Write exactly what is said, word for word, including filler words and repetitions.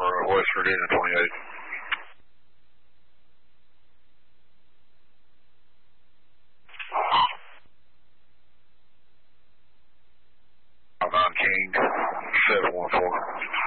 West Virginia twenty-eight. Nine King, seven one four.